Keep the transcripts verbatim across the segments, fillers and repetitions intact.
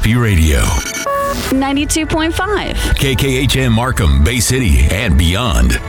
Happy Radio. ninety-two point five. K K H M Markham, Bay City, and beyond.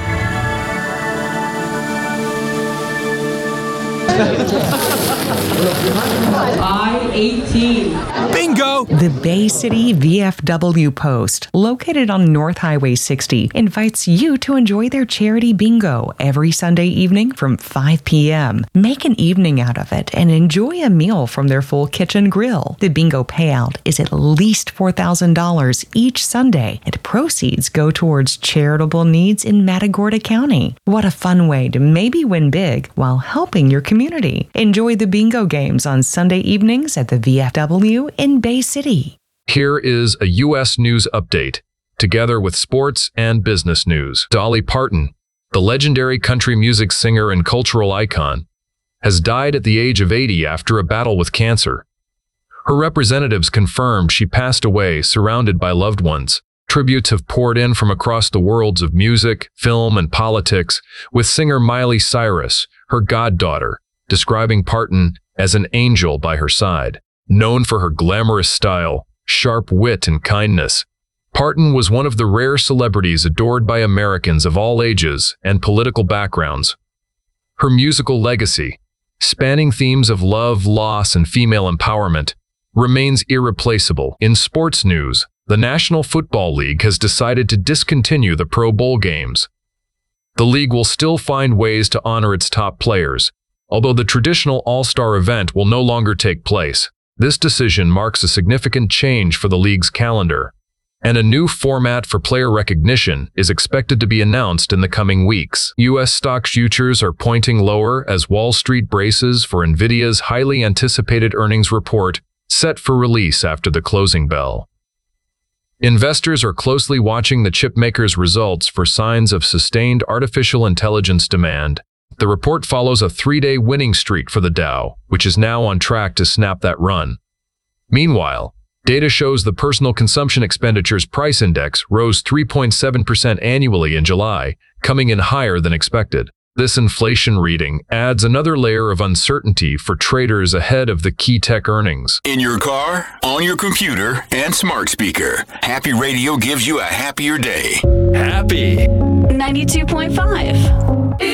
I eighteen. Bingo! The Bay City V F W Post, located on North Highway sixty, invites you to enjoy their charity bingo every Sunday evening from five p.m. Make an evening out of it and enjoy a meal from their full kitchen grill. The bingo payout is at least four thousand dollars each Sunday, and proceeds go towards charitable needs in Matagorda County. What a fun way to maybe win big while helping your community. Enjoy the bingo games on Sunday evenings at the V F W in Bay City. Here is a U S news update, together with sports and business news. Dolly Parton, the legendary country music singer and cultural icon, has died at the age of eighty after a battle with cancer. Her representatives confirmed she passed away surrounded by loved ones. Tributes have poured in from across the worlds of music, film, and politics, with singer Miley Cyrus, her goddaughter, describing Parton as an angel by her side. Known for her glamorous style, sharp wit, and kindness, Parton was one of the rare celebrities adored by Americans of all ages and political backgrounds. Her musical legacy, spanning themes of love, loss, and female empowerment, remains irreplaceable. In sports news, the National Football League has decided to discontinue the Pro Bowl games. The league will still find ways to honor its top players, although the traditional All-Star event will no longer take place. This decision marks a significant change for the league's calendar, and a new format for player recognition is expected to be announced in the coming weeks. U S stock futures are pointing lower as Wall Street braces for NVIDIA's highly anticipated earnings report, set for release after the closing bell. Investors are closely watching the chipmaker's results for signs of sustained artificial intelligence demand. The report follows a three-day winning streak for the Dow, which is now on track to snap that run. Meanwhile, data shows the personal consumption expenditures price index rose three point seven percent annually in July, coming in higher than expected. This inflation reading adds another layer of uncertainty for traders ahead of the key tech earnings. In your car, on your computer, and smart speaker, Happy Radio gives you a happier day. Happy. ninety-two point five.